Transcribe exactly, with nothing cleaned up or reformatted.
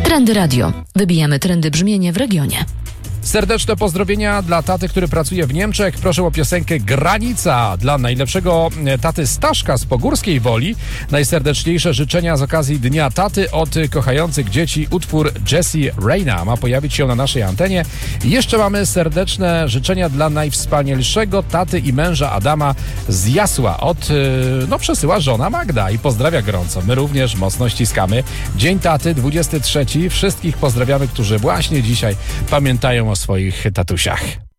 Trendy Radio. Wybijamy trendy brzmienia w regionie. Serdeczne pozdrowienia dla taty, który pracuje w Niemczech. Proszę o piosenkę Granica dla najlepszego taty Staszka z Pogórskiej Woli. Najserdeczniejsze życzenia z okazji Dnia Taty od kochających dzieci. Utwór Jessie Reina ma pojawić się na naszej antenie. I jeszcze mamy serdeczne życzenia dla najwspanialszego taty i męża Adama z Jasła. Od, no przesyła żona Magda i pozdrawia gorąco. My również mocno ściskamy. Dzień Taty, dwudziesty trzeci. Wszystkich pozdrawiamy, którzy właśnie dzisiaj pamiętają o swoich tatusiach.